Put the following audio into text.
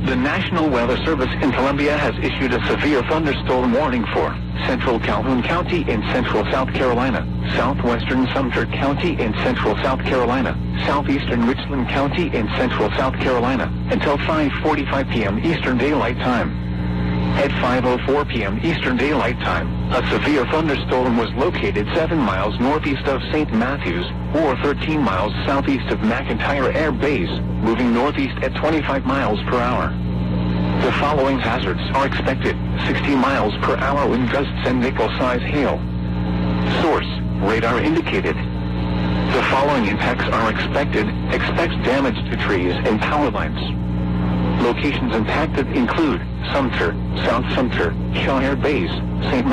The National Weather Service in Columbia has issued a severe thunderstorm warning for central Calhoun County in central South Carolina, southwestern Sumter County in central South Carolina, southeastern Richland County in central South Carolina, until 5:45 p.m. Eastern Daylight Time. At 5:04 p.m. Eastern Daylight Time, a severe thunderstorm was located 7 miles northeast of St. Matthews, or 13 miles southeast of McEntire Air Base, moving northeast at 25 miles per hour. The following hazards are expected: 60 miles per hour wind gusts and nickel-size hail. Source: radar indicated. The following impacts are expected. Expect damage to trees and power lines. Locations impacted include Sumter, South Sumter, Shaw Air Base, St.